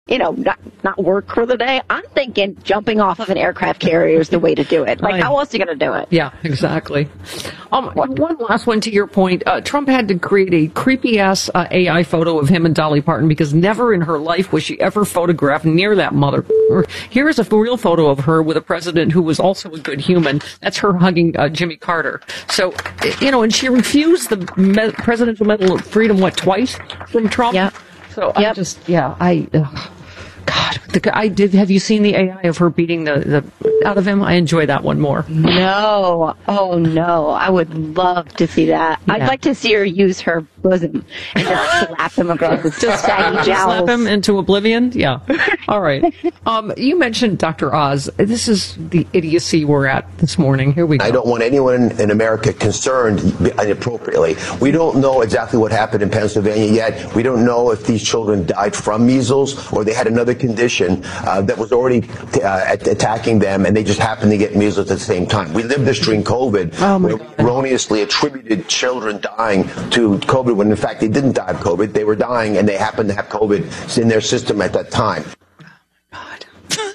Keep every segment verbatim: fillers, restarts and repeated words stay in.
you know, not, not work for the day, I'm thinking jumping off of an aircraft carrier is the way to do it. Like, right. How else are you going to do it? Yeah, exactly. Um, one last one to your point. Uh, Trump had to create a creepy-ass uh, A I photo of him and Dolly Parton because never in her life was she ever photographed near that mother. Here is a real photo of her with a president who was also a good human. That's her hugging uh, Jimmy Carter. So, you know, and she refused the Me- Presidential Medal of Freedom, what, twice from Trump? Yeah. So I yep. just, yeah, I, uh, God, the, I did. Have you seen the A I of her beating the, the out of him? I enjoy that one more. No. Oh, no. I would love to see that. Yeah. I'd like to see her use her bosom and just slap him across the saggy jowls. Slap him into oblivion? Yeah. All right. Um, you mentioned Doctor Oz. This is the idiocy we're at this morning. Here we go. I don't want anyone in America concerned inappropriately. We don't know exactly what happened in Pennsylvania yet. We don't know if these children died from measles or they had another condition uh, that was already uh, attacking them, and they just happened to get measles at the same time. We lived this during COVID, oh where we erroneously attributed children dying to COVID when in fact they didn't die of COVID. They were dying and they happened to have COVID in their system at that time. God.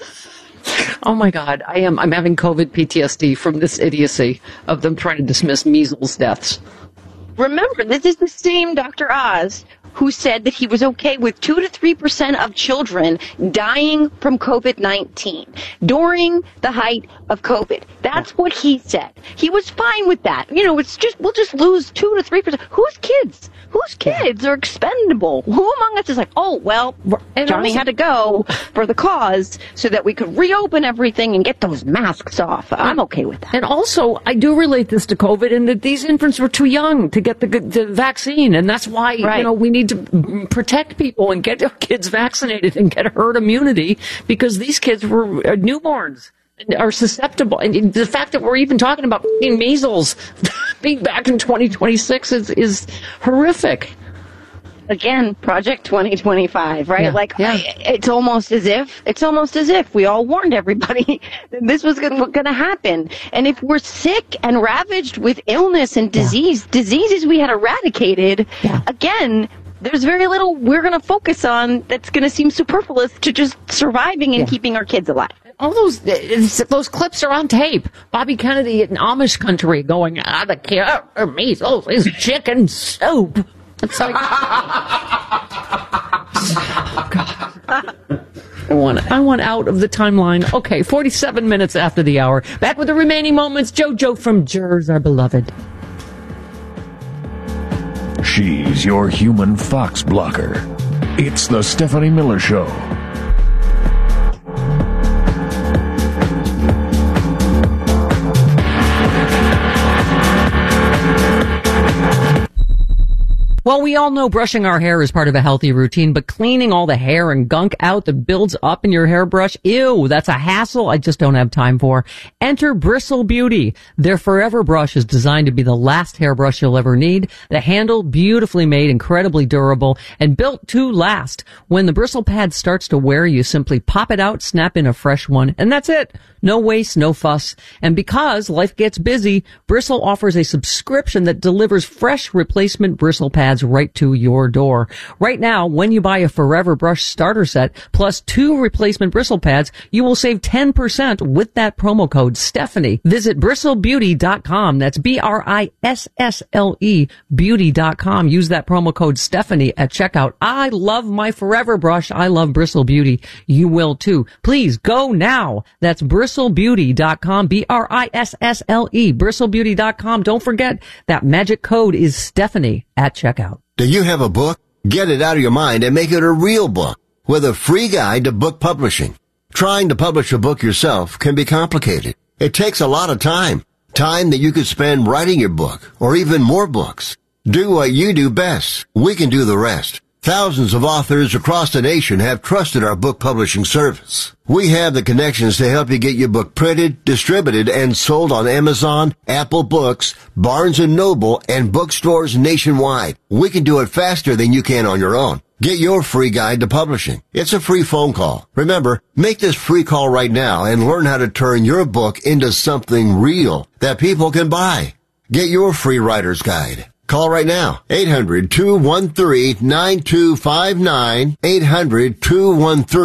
Oh my God, I am I'm having COVID P T S D from this idiocy of them trying to dismiss measles deaths. Remember, this is the same Doctor Oz who said that he was okay with two to three percent of children dying from COVID nineteen during the height of COVID. That's what he said. He was fine with that. You know, it's just, we'll just lose two to three percent. Whose kids? Whose kids are expendable? Who among us is like, oh, well, and Johnny also had to go for the cause so that we could reopen everything and get those masks off. I'm okay with that. And also, I do relate this to COVID in that these infants were too young to get the, the vaccine. And that's why, right. you know, we need to protect people and get their kids vaccinated and get herd immunity because these kids were newborns and are susceptible. And the fact that we're even talking about measles being back in twenty twenty-six is, is horrific. Again, Project twenty twenty-five, right? Yeah, like, yeah. I, it's almost as if, it's almost as if we all warned everybody that this was going to happen. And if we're sick and ravaged with illness and disease, yeah. diseases we had eradicated, yeah. again, there's very little we're going to focus on that's going to seem superfluous to just surviving and yeah. keeping our kids alive. All those those clips are on tape. Bobby Kennedy in Amish country going, ah, the cure for measles is chicken soup. It's like, oh, God. I want, I want out of the timeline. Okay, forty-seven minutes after the hour. Back with the remaining moments. JoJo from Jers, our beloved. She's your human fox blocker. It's the Stephanie Miller Show. Well, we all know brushing our hair is part of a healthy routine, but cleaning all the hair and gunk out that builds up in your hairbrush, ew, that's a hassle I just don't have time for. Enter Bristle Beauty. Their Forever Brush is designed to be the last hairbrush you'll ever need. The handle, beautifully made, incredibly durable, and built to last. When the bristle pad starts to wear, you simply pop it out, snap in a fresh one, and that's it. No waste, no fuss. And because life gets busy, Bristle offers a subscription that delivers fresh replacement bristle pads right to your door. Right now, when you buy a Forever Brush starter set plus two replacement bristle pads, you will save ten percent with that promo code Stephanie. Visit bristle beauty dot com. That's B R I S S L E beauty dot com. Use that promo code Stephanie at checkout. I love my Forever Brush. I love Bristle Beauty. You will too. Please go now. That's bristle beauty dot com. B R I S S L E bristle beauty dot com. Don't forget that magic code is Stephanie at checkout. Do you have a book? Get it out of your mind and make it a real book with a free guide to book publishing. Trying to publish a book yourself can be complicated. It takes a lot of time. Time that you could spend writing your book or even more books. Do what you do best. We can do the rest. Thousands of authors across the nation have trusted our book publishing service. We have the connections to help you get your book printed, distributed, and sold on Amazon, Apple Books, Barnes and Noble, and bookstores nationwide. We can do it faster than you can on your own. Get your free guide to publishing. It's a free phone call. Remember, make this free call right now and learn how to turn your book into something real that people can buy. Get your free writer's guide. Call right now. eight hundred, two one three, nine two five nine. eight hundred, two one three